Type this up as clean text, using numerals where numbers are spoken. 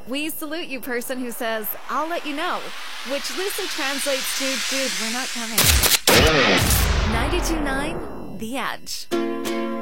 We salute you, person who says, "I'll let you know," which loosely translates to, "Dude, we're not coming." 92.9 The Edge.